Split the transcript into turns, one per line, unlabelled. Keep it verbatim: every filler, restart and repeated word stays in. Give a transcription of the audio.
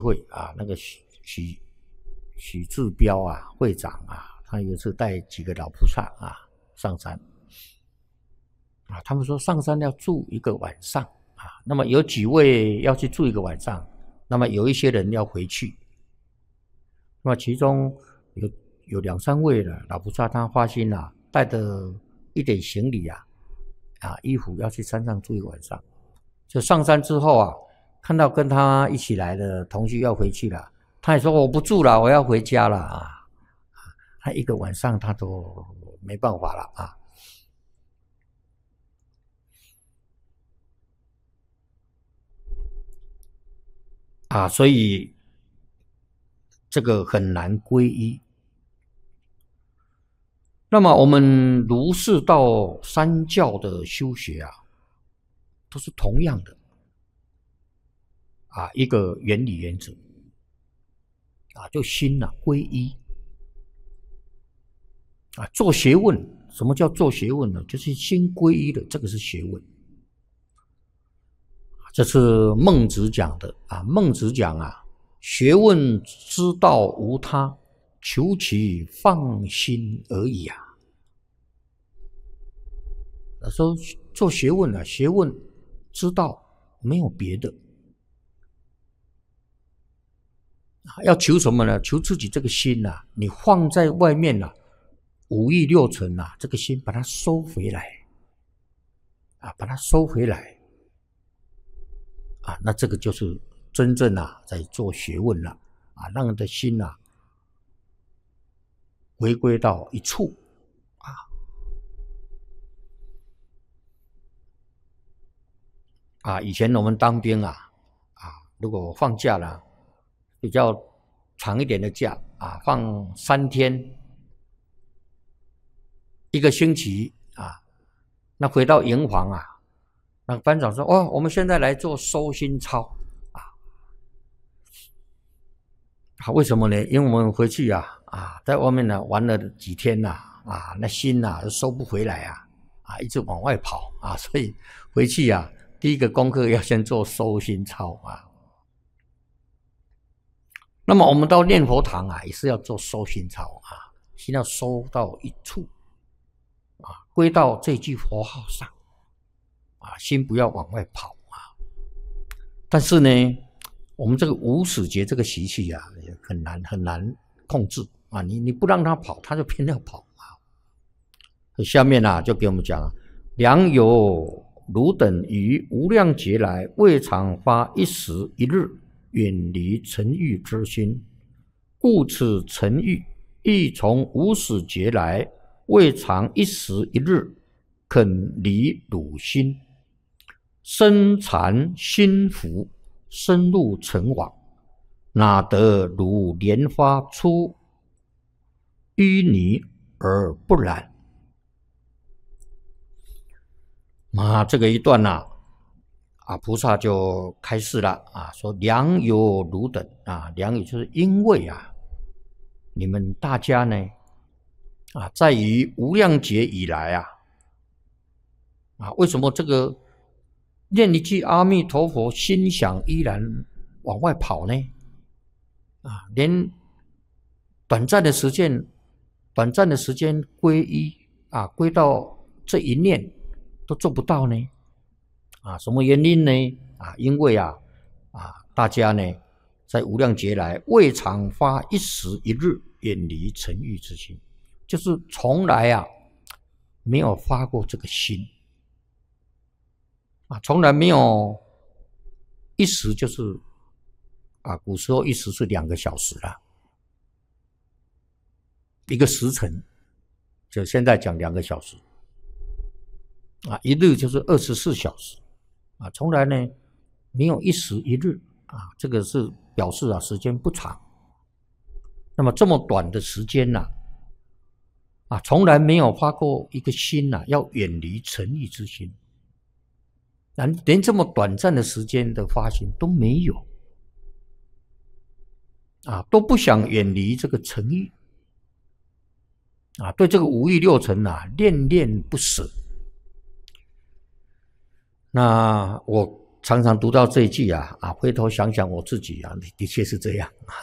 会啊，那个许许许志标啊，会长啊，他有一次带几个老菩萨啊上山啊，他们说上山要住一个晚上啊，那么有几位要去住一个晚上，那么有一些人要回去，那么其中有有两三位的老菩萨，他发心啊，带着一点行李啊啊衣服要去山上住一个晚上，就上山之后啊。看到跟他一起来的同学要回去了，他也说我不住了，我要回家了啊！他一个晚上他都没办法了啊！啊，所以这个很难皈依。那么我们儒释道三教的修学啊，都是同样的。啊，一个原理原则啊，就心啊归一啊，做学问，什么叫做学问呢？就是心归一的，这个是学问。这是孟子讲的啊，孟子讲啊，学问之道无他，求其放心而已啊。他说做学问啊，学问之道没有别的。要求什么呢？求自己这个心啊，你放在外面啊，五欲六尘啊，这个心把它收回来啊，把它收回来啊，那这个就是真正啊在做学问了啊，让人的心啊回归到一处啊啊！以前我们当兵啊啊，如果放假了。比较长一点的假啊，放三天，一个星期啊，那回到营房啊，那班长说：“哦，我们现在来做收心操啊。”啊，为什么呢？因为我们回去啊啊，在外面呢玩了几天呐啊，那心呐、啊、收不回来啊啊，一直往外跑啊，所以回去啊，第一个功课要先做收心操啊。那么我们到念佛堂啊，也是要做收心操啊，心要收到一处啊，归到这句佛号上啊，心不要往外跑啊。但是呢，我们这个无始劫这个习气啊，很难很难控制啊，你你不让他跑，他就偏要跑啊。下面啊，就给我们讲，良有汝等于无量劫来，未尝发一时一日。远离尘欲之心，故此尘欲亦从无始劫来，未尝一时一日肯离汝心，身缠心浮，深入尘网，哪得汝莲花出淤泥而不染？啊，这个一段啊。啊，菩萨就开示了啊，说良有汝等啊，良有就是因为啊，你们大家呢啊，在于无量劫以来啊，啊，为什么这个念一句阿弥陀佛，心想依然往外跑呢？啊，连短暂的时间，短暂的时间归一啊，归到这一念都做不到呢？啊，什么原因呢？啊，因为啊，啊，大家呢，在无量劫来未尝发一时一日远离尘欲之心，就是从来啊，没有发过这个心，啊，从来没有一时就是啊，古时候一时是两个小时啦，一个时辰，就现在讲两个小时，啊，一日就是二十四小时。啊，从来呢没有一时一日啊，这个是表示啊时间不长。那么这么短的时间呐、啊，啊，从来没有发过一个心呐、啊，要远离尘欲之心，连这么短暂的时间的发心都没有，啊，都不想远离这个尘欲，啊，对这个五欲六尘啊恋恋不舍。那我常常读到这一句啊啊，回头想想我自己啊，的确是这样。